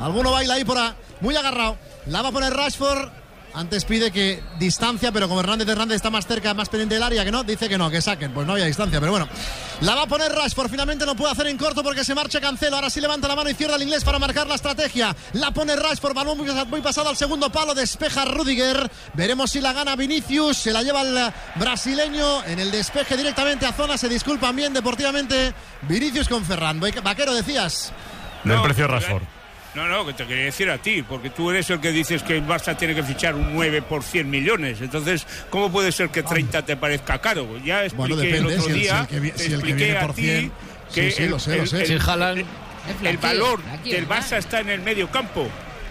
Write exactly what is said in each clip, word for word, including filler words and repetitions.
Alguno baila ahí por ahí, muy agarrado. La va a poner Rashford. Antes pide que distancia, pero como Hernández Hernández está más cerca, más pendiente del área, que no, dice que no, que saquen. Pues no había distancia, pero bueno. La va a poner Rashford, finalmente no puede hacer en corto porque se marcha Cancelo. Ahora sí levanta la mano izquierda el inglés para marcar la estrategia. La pone Rashford, balón muy, muy pasado al segundo palo, despeja Rudiger. Veremos si la gana Vinicius, se la lleva el brasileño en el despeje directamente a zona. Se disculpan bien deportivamente Vinicius con Ferran. Vaquero, decías. Del no, precio de Rashford. No, no, que te quería decir a ti, porque tú eres el que dices que el Barça tiene que fichar un nueve por cien millones. Entonces, ¿cómo puede ser que treinta te parezca caro? Ya expliqué bueno, depende, el otro si el, día, si el que, te si el expliqué que viene a por ti cien, que sí, sí, el, lo sé, lo sé. el, el, Haaland, el, el valor del Barça está en el medio campo.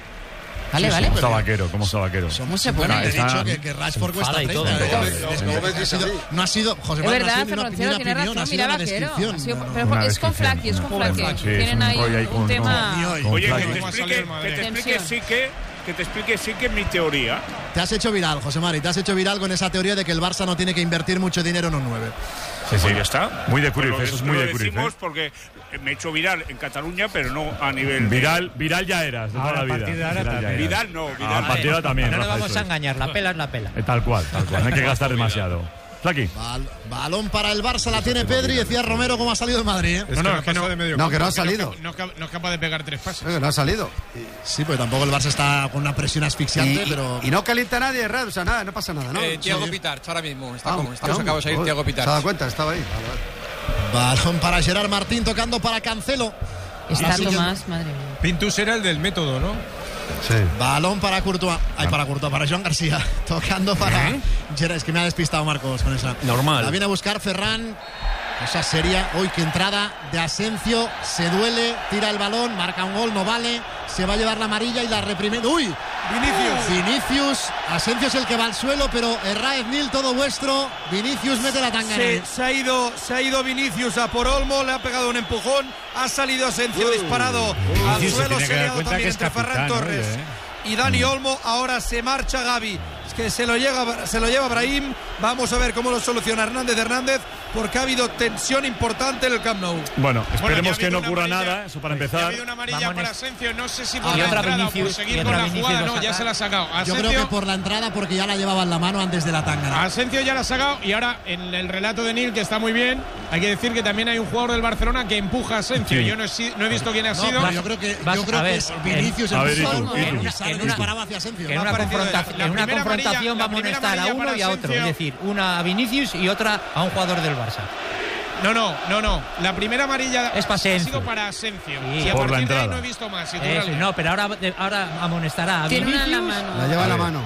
Vale, sí, vale. ¿Cómo está Vaquero? ¿Cómo está Vaquero? ¿Cómo se pone? He Está- dicho que, que Rashford cuesta treinta. todo, ¿eh? todo. No, no ha sido, no ha sido, José Es Manuel, verdad, no ha sido ni una, Fernández ni una tiene opinión, razón, ha sido mira una Vaquero. descripción. Ha sido- No, no. pero Una es con descripción. Flaky, es con Pobre Flaky. Flaky. Sí, Tienen es un ahí rollo ahí un con- tema. con- con Oye, que Flaky. te ¿Cómo ha salido explique, el Madrid? que te explique Tensión. sí que, que te explique sí que mi teoría. Te has hecho viral, José Mari, te has hecho viral con esa teoría de que el Barça no tiene que invertir mucho dinero en un nueve. Sí, sí. Pues ya está. Muy de Pues Cruyff, lo- eso es muy lo de Cruyff. decimos ¿eh? porque me he hecho viral en Cataluña, pero no a nivel de- Viral, viral ya eras, de toda Ahora, la a vida. partir de ahora Viral ya también. eras. Vidal no, Ah, Vidal. a partir de ahora también. No nos Rafa, vamos eso a es. engañar, la pela es la pela. Eh, Tal cual, tal cual. No hay que gastar demasiado. Flaky. Bal- balón para el Barça, la tiene Pedri. Decía Romero cómo ha salido el Madrid. ¿eh? Es No, que no, no, es que no. pasa de medio No, campo, que no ha es que salido. No, es cap- no es capaz de pegar tres pases. Eh, No ha salido. Sí, pues tampoco el Barça está con una presión asfixiante, Y, pero. y no calienta a nadie, Red, o sea, nada, no pasa nada, ¿no? Eh, Thiago Sí. Pitarch ahora mismo. Está Ah, como ah, está, se acaba de salir joder, Thiago ¿Se ha dado Pitarch. cuenta? Estaba ahí. Vale, vale. Balón para Gerard Martín tocando para Cancelo. Está Así que- Tomás, madre mía. Pintus era el del método, ¿no? Sí. Balón para Courtois. Ay, para Courtois, para Joan García. Tocando para Gerard. Es que me ha despistado Marcos con esa. Normal. La viene a buscar Ferran. Cosa seria. Hoy que entrada de Asensio. Se duele, tira el balón, marca un gol, no vale. Se va a llevar la amarilla y la reprime. ¡Uy! Vinicius. Vinicius. Asensio es el que va al suelo, pero Herráez Nil, todo vuestro. Vinicius mete la tangana. Se, se ha ido, se ha ido Vinicius a por Olmo, le ha pegado un empujón, ha salido Asensio disparado al Vinicius se suelo, tiene se que ha dar liado cuenta también que es entre Ferran capitán, Torres oye, ¿eh? y Dani Olmo. Ahora se marcha Gavi, es que se lo, llega, se lo lleva Brahim. Vamos a ver cómo lo soluciona Hernández Hernández, porque ha habido tensión importante en el Camp Nou. Bueno, Bueno, ya esperemos ha que habido no una ocurra amarilla. nada, eso para Ya ha empezar. habido una amarilla Vámonos. para Asensio, no sé si Ah, por y la otra entrada o por Vinicius, seguir y con otra la Vinicius jugada, lo no, ya saca. se la ha sacado. Yo Asensio, creo que por la entrada, porque ya la llevaba en la mano antes de la tangana. Asensio ya la ha sacado y ahora en el relato de Nil, que está muy bien, hay que decir que también hay un jugador del Barcelona que empuja a Asensio. Sí. Yo no he, si- no he visto quién ha No, sido. pero yo creo que, Vas- yo creo a que ver, es Vinicius en- a ver, empujó ¿y tú? a Olmo, ¿Y tú? y sale, En una- disparaba hacia Asensio. Que en Me una, ha parecido confrontación, la en una primera amarilla- confrontación la va a primera amonestar a amarilla uno para y a otro. Asensio. Es decir, una a Vinicius y otra a un jugador del Barça. No, no, no, no. La primera amarilla Es para ha Asensio. sido para Asensio. Sí. Y a Por la partir de ahí entrada. no he visto más. Iturralde. Eso, no, pero ahora, ahora amonestará a Tiene una Vinicius. en la mano. La lleva A en la ver. mano.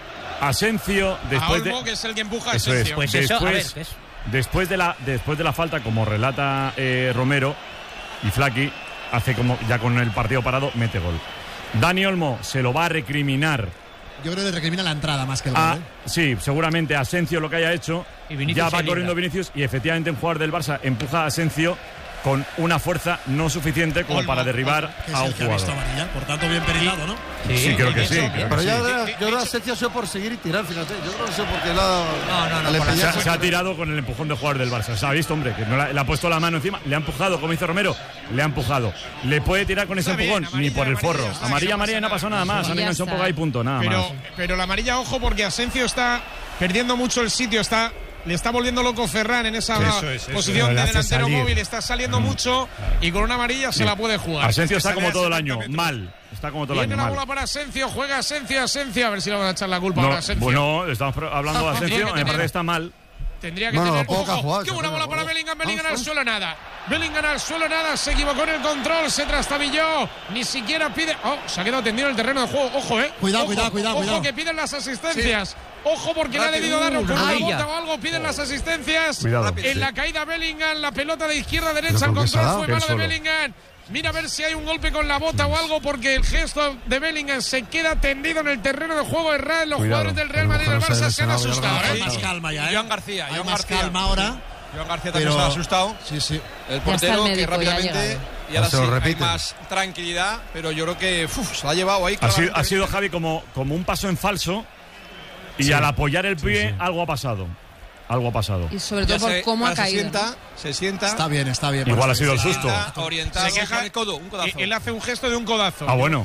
Asensio, a después Olmo, de. que es el que empuja a Eso es. Asensio. Pues eso, a ver, Después, que es- después, de la, después de la falta, como relata eh, Romero y Flaky, hace como ya con el partido parado, mete gol. Dani Olmo se lo va a recriminar. Yo creo que le recrimina la entrada más que el gol. A, ¿eh? sí, seguramente a Asensio lo que haya hecho. Y Vinicius Ya se va libra. corriendo Vinicius y efectivamente un jugador del Barça empuja a Asensio con una fuerza no suficiente como Olmo, para derribar Que es a un el que ha visto jugador. amarilla, por tanto bien perilado, ¿no? Sí, creo que sí. Eso, creo Pero que yo, sí. creo- De- yo creo que Asensio ha sido por seguir y tirar, fíjate. Yo creo que sé porque la. No, no, no, le por la- pilla- Se, ha- se ha tirado con el empujón de jugador del Barça. Se ha visto, hombre, que no la- le ha puesto la mano encima, le ha empujado, como hizo Romero, le ha empujado. ¿Le puede tirar con ese Está bien, empujón? Ni amarilla, por el amarilla, forro. ya está, Amarilla, que no amarilla, no pasa pasó nada. nada más. Ya Han enganchado un está. poco ahí, punto, nada Pero, más. pero la amarilla, ojo, porque Asensio está perdiendo mucho el sitio. Está, le está volviendo loco Ferran en esa Eso es, eso posición es. de Le hace delantero salir. móvil. Está saliendo mucho y con una amarilla se la puede jugar. Asensio Que está sale como a todo el setenta año, metros. mal. Está como todo el Viene año, la mal. bola para Asensio, juega Asensio, Asensio. A ver si le van a echar la culpa No, ahora a Asensio. bueno, estamos pro- hablando de Asensio, Tiene que me parece tener- que está mal. Tendría que No, no, tener. poco que ha Ojo, jugado, qué se buena fue, bola para ojo. Bellingham. Bellingham Vamos, al vamos. suelo, nada. Bellingham al suelo, nada. Se equivocó en el control, se trastabilló. Ni siquiera pide. Oh, se ha quedado tendido en el terreno de juego. Ojo, eh. Cuidado, Ojo, cuidado, cuidado, Ojo cuidado. que piden las asistencias. Ojo porque le ha Rápido. debido dar con una amarilla. bota o algo. Piden las asistencias. Cuidado. En la caída Bellingham, la pelota de izquierda a ¿Pero derecha. El por qué se ha control dado? fue Que él mano de solo. Bellingham. Mira a ver si hay un golpe con la bota o algo, porque el gesto de Bellingham se queda tendido en el terreno de juego. Errar, los Cuidado. jugadores del Real A lo Madrid y del mejor se ha Barça se han lesionado asustado. ya Hay ¿eh? más calma ya, ¿eh? Joan García, Hay Joan más García. calma ahora. Joan García Pero- también se ha asustado. Sí, sí. El Ya está el portero que médico, ya ha rápidamente. llegado. Y ahora Se sí, lo hay repite. más tranquilidad, pero yo creo que uf, se la ha llevado ahí. Ha sido, ha claramente. sido Javi como, como un paso en falso y al apoyar el pie algo ha pasado. Algo ha pasado. Y sobre Ya todo por se- cómo ha ahora caído. Se sienta, se sienta. Está bien, está bien. Igual Bueno, ha sido el sí, susto. Orientado Se queja- con el codo, un codazo. Él hace un gesto de un codazo. Ah, bueno.